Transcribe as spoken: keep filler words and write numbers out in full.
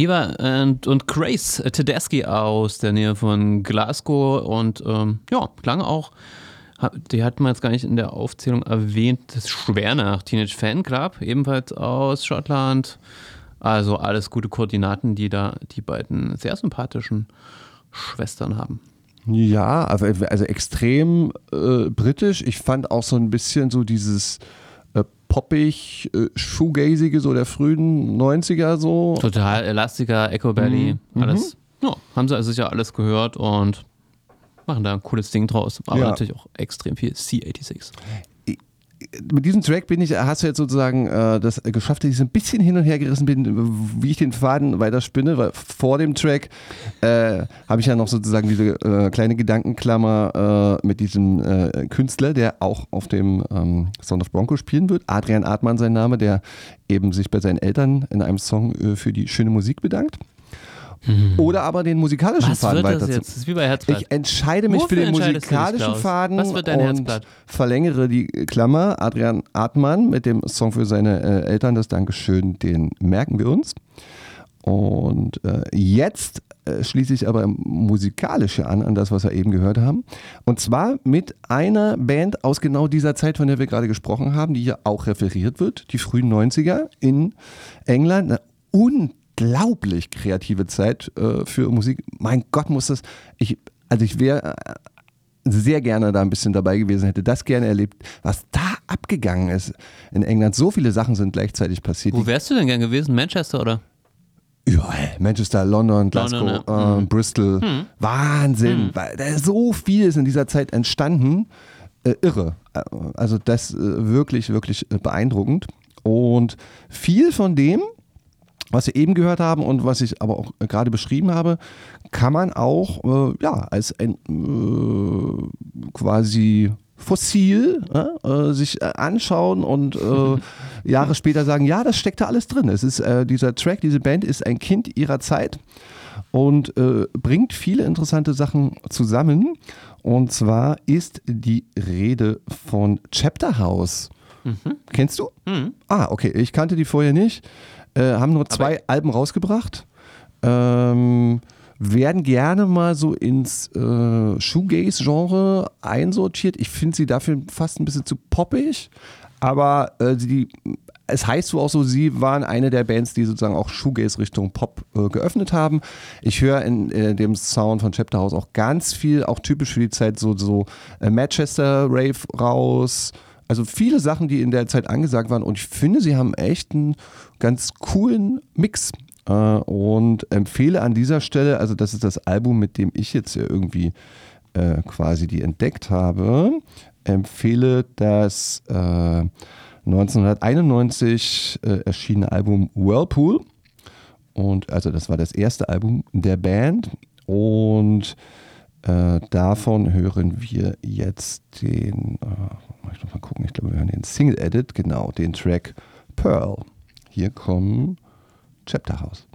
Eva und, und Grace Tedeschi aus der Nähe von Glasgow und ähm, ja, klang auch, die hatten wir jetzt gar nicht in der Aufzählung erwähnt, das Schwernach Teenage Fan Club, ebenfalls aus Schottland. Also alles gute Koordinaten, die da die beiden sehr sympathischen Schwestern haben. Ja, also, also extrem äh, britisch. Ich fand auch so ein bisschen so dieses äh, poppig, äh, shoegazige so der frühen neunziger so. Total Elastica, Echo Belly, mhm. alles. Ja, haben sie also sicher alles gehört und machen da ein cooles Ding draus. Aber ja. natürlich auch extrem viel C sechsundachtzig. Mit diesem Track bin ich, hast du jetzt sozusagen äh, das geschafft, dass ich so ein bisschen hin und her gerissen bin, wie ich den Faden weiter spinne, weil vor dem Track äh, habe ich ja noch sozusagen diese äh, kleine Gedankenklammer äh, mit diesem äh, Künstler, der auch auf dem ähm, Sound of Bronco spielen wird. Adrian Artmann sein Name, der eben sich bei seinen Eltern in einem Song äh, für die schöne Musik bedankt. Mhm. Oder aber den musikalischen Was Faden wird weiter das jetzt? Das ist wie bei Herzblatt. Ich entscheide mich Wofür für den entscheidest du dich, musikalischen Klaus? Faden Was wird dein und Herzblatt? verlängere die Klammer. Adrian Artmann mit dem Song für seine äh, Eltern, das Dankeschön, den merken wir uns. Und äh, jetzt äh, schließe ich aber musikalische an, an das, was wir eben gehört haben. Und zwar mit einer Band aus genau dieser Zeit, von der wir gerade gesprochen haben, die hier auch referiert wird, die frühen neunziger in England. Eine unglaublich kreative Zeit äh, für Musik. Mein Gott, muss das... Ich, also ich wäre... Äh, sehr gerne da ein bisschen dabei gewesen, hätte das gerne erlebt, was da abgegangen ist in England. So viele Sachen sind gleichzeitig passiert. Wo wärst du denn gern gewesen? Manchester oder? Überall. Manchester, London, Glasgow, London, ja. äh, mhm. Bristol. Mhm. Wahnsinn. Mhm. Weil da so viel ist in dieser Zeit entstanden. Äh, irre. Also das äh, wirklich, wirklich beeindruckend. Und viel von dem, was wir eben gehört haben und was ich aber auch gerade beschrieben habe, kann man auch äh, ja, als ein äh, quasi Fossil äh, sich äh, anschauen und äh, Jahre später sagen, ja, das steckt da alles drin. Es ist äh, dieser Track, diese Band ist ein Kind ihrer Zeit und äh, bringt viele interessante Sachen zusammen. Und zwar ist die Rede von Chapter House. Mhm. Kennst du? Mhm. Ah, okay. Ich kannte die vorher nicht. Äh, haben nur zwei Aber Alben rausgebracht. Ähm, werden gerne mal so ins äh, Shoegaze-Genre einsortiert. Ich finde sie dafür fast ein bisschen zu poppig. Aber äh, die, es heißt so auch so, sie waren eine der Bands, die sozusagen auch Shoegaze Richtung Pop äh, geöffnet haben. Ich höre in äh, dem Sound von Chapter House auch ganz viel, auch typisch für die Zeit, so, so äh, Manchester Rave raus. Also viele Sachen, die in der Zeit angesagt waren, und ich finde, sie haben echt einen ganz coolen Mix äh, und empfehle an dieser Stelle, also das ist das Album, mit dem ich jetzt irgendwie äh, quasi die entdeckt habe, empfehle das äh, neunzehnhunderteinundneunzig äh, erschienene Album Whirlpool, und also das war das erste Album der Band, und Äh, davon hören wir jetzt den, äh, ich muss mal gucken, ich glaube, wir hören den Single Edit, genau, den Track Pearl. Hier kommen Chapter House.